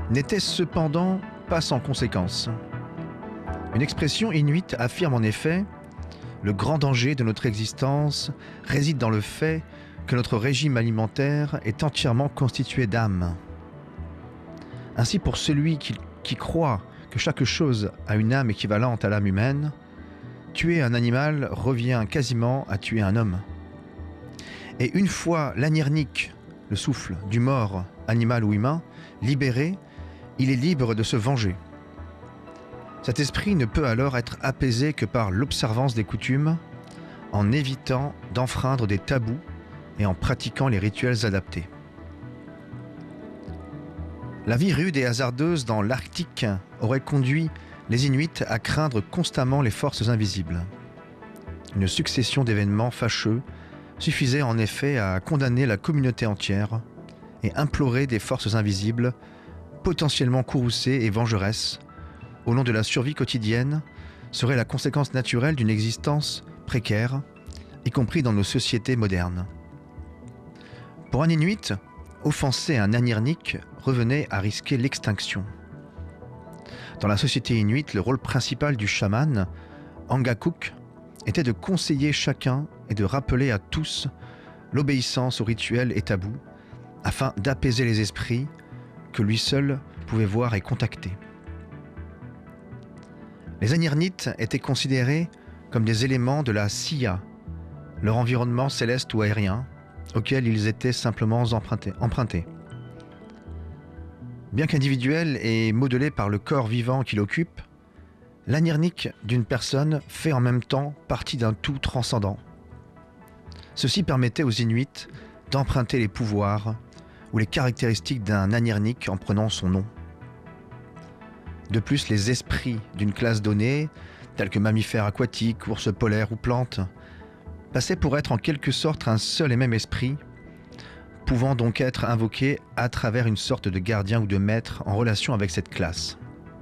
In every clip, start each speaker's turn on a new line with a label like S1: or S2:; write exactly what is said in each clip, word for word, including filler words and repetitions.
S1: n'était cependant pas sans conséquence. Une expression inuite affirme en effet « Le grand danger de notre existence réside dans le fait que notre régime alimentaire est entièrement constitué d'âme. » Ainsi, pour celui qui, qui croit que chaque chose a une âme équivalente à l'âme humaine, tuer un animal revient quasiment à tuer un homme. Et une fois l'anirnik, le souffle du mort, animal ou humain, libéré, il est libre de se venger. Cet esprit ne peut alors être apaisé que par l'observance des coutumes, en évitant d'enfreindre des tabous et en pratiquant les rituels adaptés. La vie rude et hasardeuse dans l'Arctique aurait conduit les Inuits à craindre constamment les forces invisibles. Une succession d'événements fâcheux suffisait en effet à condamner la communauté entière et implorer des forces invisibles, potentiellement courroucées et vengeresses, au nom de la survie quotidienne, serait la conséquence naturelle d'une existence précaire, y compris dans nos sociétés modernes. Pour un Inuit, offenser un Anirnik revenait à risquer l'extinction. Dans la société inuite, le rôle principal du chaman, Angakuk, était de conseiller chacun et de rappeler à tous l'obéissance aux rituels et tabous, afin d'apaiser les esprits que lui seul pouvait voir et contacter. Les Anirnites étaient considérés comme des éléments de la Siya, leur environnement céleste ou aérien, auquel ils étaient simplement empruntés. empruntés. Bien qu'individuel et modelé par le corps vivant qu'il occupe, l'anirnik d'une personne fait en même temps partie d'un tout transcendant. Ceci permettait aux Inuits d'emprunter les pouvoirs ou les caractéristiques d'un anirnik en prenant son nom. De plus, les esprits d'une classe donnée, tels que mammifères aquatiques, ours polaires ou plantes, passaient pour être en quelque sorte un seul et même esprit, pouvant donc être invoqué à travers une sorte de gardien ou de maître en relation avec cette classe.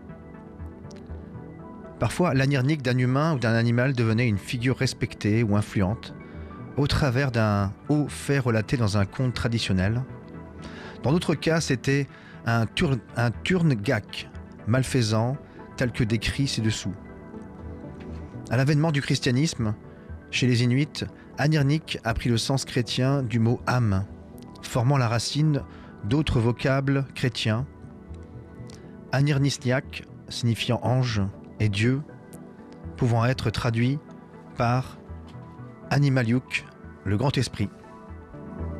S1: Parfois, l'anirnik d'un humain ou d'un animal devenait une figure respectée ou influente, au travers d'un haut fait relaté dans un conte traditionnel. Dans d'autres cas, c'était un, tur un turngack, malfaisant, tel que décrit ci-dessous. À l'avènement du christianisme, chez les Inuits, Anirnik a pris le sens chrétien du mot âme, formant la racine d'autres vocables chrétiens, Anirnisniak, signifiant ange, et Dieu, pouvant être traduit par Animaliuk, le grand esprit.